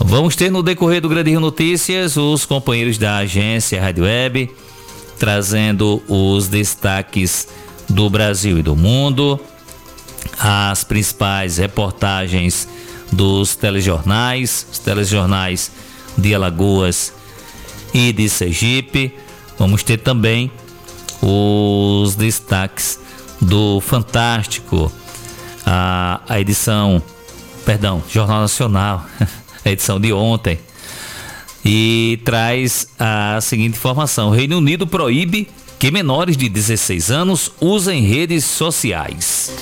Vamos ter no decorrer do Grande Rio Notícias os companheiros da agência Rádio Web trazendo os destaques do Brasil e do mundo, as principais reportagens dos telejornais, os telejornais de Alagoas e de Sergipe. Vamos ter também os destaques do Fantástico, a edição, Jornal Nacional, a edição de ontem, e traz a seguinte informação: o Reino Unido proíbe que menores de 16 anos usem redes sociais.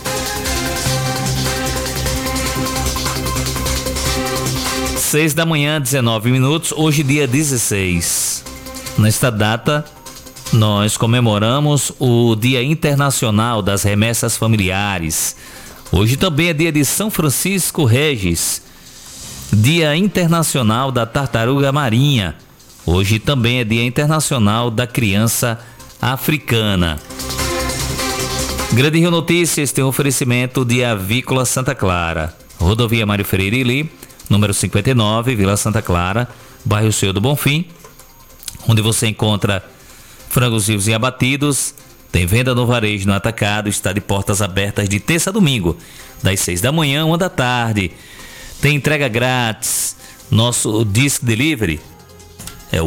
6h, 19 minutos, hoje dia 16. Nesta data, nós comemoramos o Dia Internacional das Remessas Familiares. Hoje também é dia de São Francisco Regis, Dia Internacional da Tartaruga Marinha. Hoje também é Dia Internacional da Criança Africana. Grande Rio Notícias tem um oferecimento de Avícola Santa Clara, Rodovia Mário Ferreira Ili, número 59, Vila Santa Clara, bairro Senhor do Bonfim, onde você encontra frangos vivos e abatidos. Tem venda no varejo, no atacado, está de portas abertas de terça a domingo, das 6 da manhã, 1 da tarde. Tem entrega grátis. Nosso Disc Delivery é o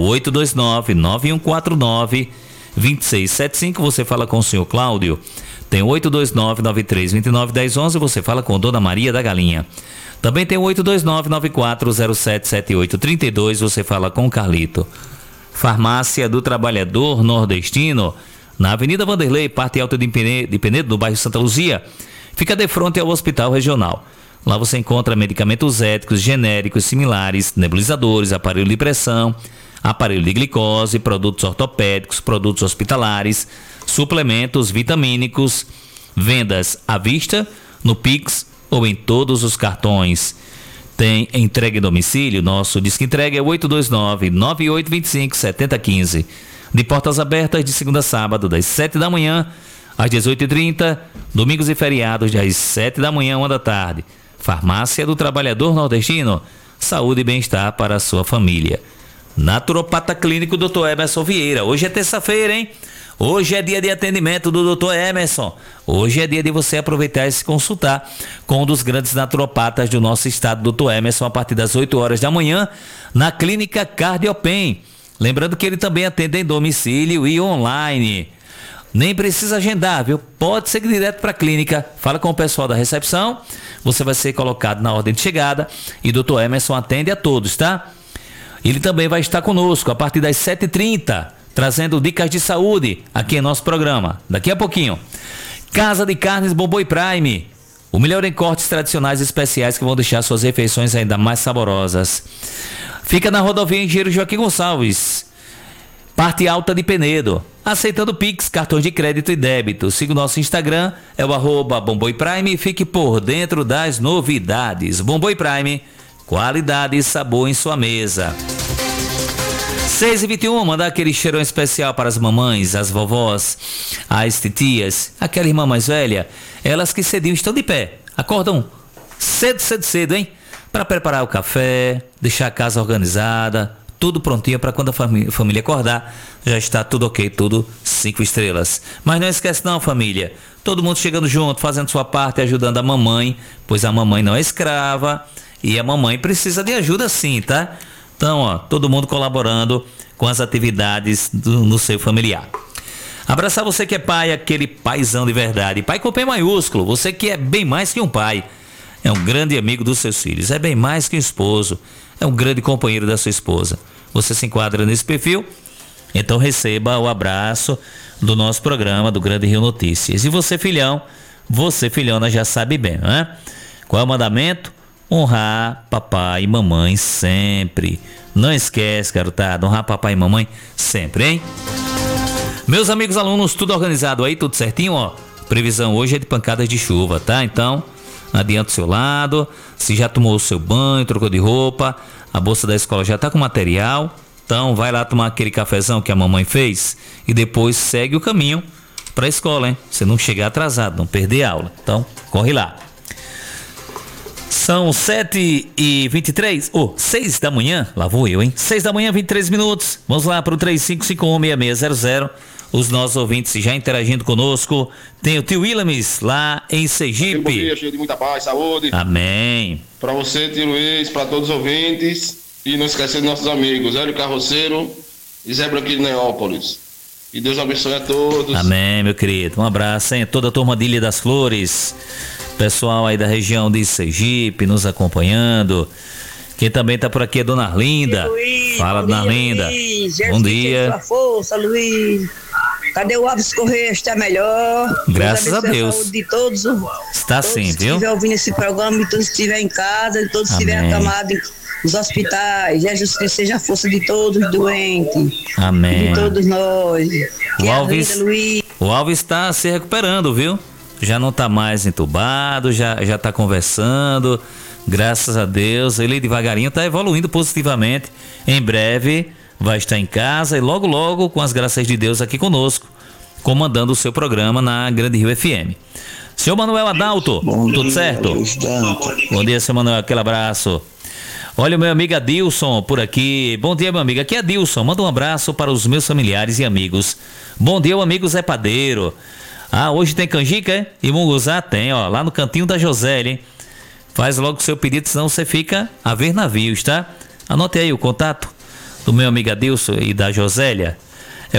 829-9149-2675. Você fala com o senhor Cláudio. Tem o 829-9329-1011. Você fala com Dona Maria da Galinha. Também tem o 829-9407-7832. Você fala com o Carlito. Farmácia do Trabalhador Nordestino, na Avenida Vanderlei, parte alta de Penedo, no bairro Santa Luzia. Fica de frente ao Hospital Regional. Lá você encontra medicamentos éticos, genéricos, similares, nebulizadores, aparelho de pressão, aparelho de glicose, produtos ortopédicos, produtos hospitalares, suplementos vitamínicos, vendas à vista, no Pix ou em todos os cartões. Tem entrega em domicílio. Nosso Disque Entrega é 829-9825-7015. De portas abertas de segunda a sábado, das 7 da manhã às 18h30, domingos e feriados das 7 da manhã, 1 da tarde. Farmácia do Trabalhador Nordestino, saúde e bem-estar para a sua família. Naturopata Clínico Dr. Emerson Vieira. Hoje é terça-feira, hein? Hoje é dia de atendimento do Dr. Emerson. Hoje é dia de você aproveitar e se consultar com um dos grandes naturopatas do nosso estado, Dr. Emerson, a partir das 8 horas da manhã, na Clínica Cardiopen. Lembrando que ele também atende em domicílio e online. Nem precisa agendar, viu? Pode ser direto para a clínica. Fala com o pessoal da recepção. Você vai ser colocado na ordem de chegada e Dr. Emerson atende a todos, tá? Ele também vai estar conosco a partir das 7h30, trazendo dicas de saúde aqui em nosso programa. Daqui a pouquinho. Casa de Carnes Bomboi Prime. O melhor em cortes tradicionais e especiais que vão deixar suas refeições ainda mais saborosas. Fica na rodovia Engenheiro Joaquim Gonçalves, parte alta de Penedo. Aceitando Pix, cartões de crédito e débito. Siga o nosso Instagram, é o @Bomboi Prime, e fique por dentro das novidades. Bomboi Prime, qualidade e sabor em sua mesa. 6h21, mandar aquele cheirão especial para as mamães, as vovós, as titias, aquela irmã mais velha, elas que cedinho estão de pé, acordam cedo, hein? Para preparar o café, deixar a casa organizada, tudo prontinho para quando a família acordar, já está tudo ok, tudo 5 estrelas. Mas não esquece não, família, todo mundo chegando junto, fazendo sua parte, ajudando a mamãe, pois a mamãe não é escrava e a mamãe precisa de ajuda sim, tá? Então, ó, todo mundo colaborando com as atividades no seu familiar. Abraçar você que é pai, aquele paizão de verdade, pai com P maiúsculo, você que é bem mais que um pai. É um grande amigo dos seus filhos, é bem mais que um esposo, é um grande companheiro da sua esposa. Você se enquadra nesse perfil? Então receba o abraço do nosso programa do Grande Rio Notícias. E você filhona já sabe bem, né? Qual é o mandamento? Honrar papai e mamãe sempre. Não esquece, garotada, honrar papai e mamãe sempre, hein? Meus amigos alunos, tudo organizado aí, tudo certinho, ó. Previsão hoje é de pancadas de chuva, tá? Então, adianta o seu lado, se já tomou o seu banho, trocou de roupa, a bolsa da escola já tá com material, então vai lá tomar aquele cafezão que a mamãe fez e depois segue o caminho pra escola, hein? Você não chegar atrasado, não perder a aula, então corre lá. São 7h23, 6 da manhã, lá vou eu, hein? 6 da manhã, 23 minutos. Vamos lá para o 35516600. Os nossos ouvintes já interagindo conosco. Tem o tio Willames lá em Sergipe. Bom dia, cheio de muita paz, saúde. Amém. Para você, tio Luiz, para todos os ouvintes. E não esquecer de nossos amigos, Hélio Carroceiro e Zé Branquinho de Neópolis. E Deus abençoe a todos. Amém, meu querido. Um abraço, hein? Toda a turma de Ilha das Flores. Pessoal aí da região de Sergipe nos acompanhando. Quem também tá por aqui é Dona Arlinda. Luiz, fala, Dona Arlinda. Bom dia. Sua força, Luiz. Cadê o Alves Correia? Está melhor. Graças a Deus. A saúde de todos. Está todos sim, viu? Que estiver ouvindo esse programa e todos que estiver em casa, e todos que estiver acamado nos hospitais. Jesus Cristo seja a força de todos os doentes. Amém. De todos nós. O Alves está se recuperando, viu? Já não está mais entubado, já está conversando. Graças a Deus, ele devagarinho está evoluindo positivamente. Em breve vai estar em casa e logo, logo, com as graças de Deus aqui conosco, comandando o seu programa na Grande Rio FM. Senhor Manuel Adalto, tudo certo? Bom dia, senhor Manuel, aquele abraço. Olha o meu amigo Adilson por aqui. Bom dia, meu amigo. Aqui é Adilson. Manda um abraço para os meus familiares e amigos. Bom dia, o amigo Zé Padeiro. Hoje tem canjica, é? E munguzá tem, ó, lá no cantinho da Josélia, hein? Faz logo o seu pedido, senão você fica a ver navios, tá? Anote aí o contato do meu amigo Adilson e da Josélia. É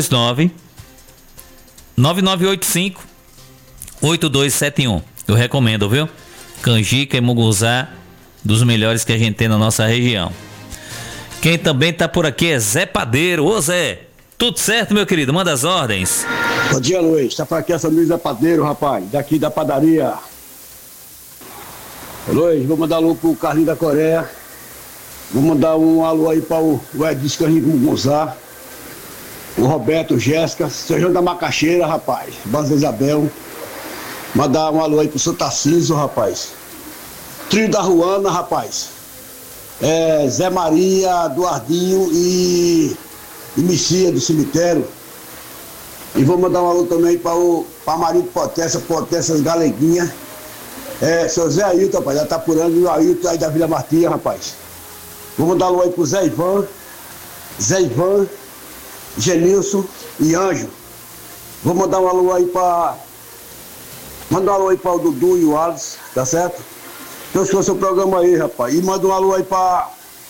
829-9985-8271. Eu recomendo, viu? Canjica e munguzá, dos melhores que a gente tem na nossa região. Quem também tá por aqui é Zé Padeiro. Ô Zé, tudo certo, meu querido? Manda as ordens. Bom dia, Luiz. Tá por aqui essa Luiz Zé Padeiro, rapaz, daqui da padaria. Luiz, vou mandar alô pro Carlinhos da Coreia. Vou mandar um alô aí para o Edis Carlinhos Gonçalves, o Roberto, Jéssica, São João da Macaxeira, rapaz, Banza Isabel. Mandar um alô aí pro São Tarcísio, rapaz. Trio da Ruana, rapaz. Zé Maria, Duardinho e Messias do cemitério. E vou mandar um alô também para Marido Potências Galeguinha. Seu Zé Ailton, rapaz, já tá apurando o Ailton aí da Vila Martinha, rapaz. Vou mandar um alô aí pro Zé Ivan, Genilson e Anjo. Vou mandar um alô aí para o Dudu e o Alex, tá certo? Então, se seu programa aí, rapaz. E manda um alô aí para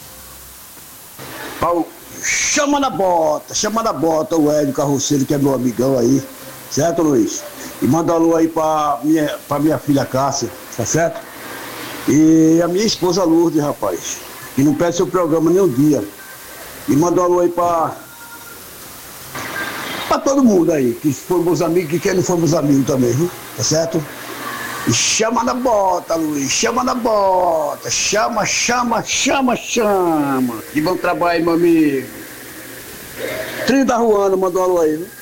o Chama na Bota, o Hélio Carroceiro, que é meu amigão aí. Certo, Luiz? E manda um alô aí para minha filha Cássia, tá certo? E a minha esposa Lourdes, rapaz. Que não perde seu programa nem um dia. E manda um alô aí para todo mundo aí, que for meus amigos e quem não for meus amigos também, viu? Tá certo? E chama na bota, Luiz, chama na bota, chama. Que bom trabalho, meu amigo. Trio da Ruana mandou um alô aí, viu?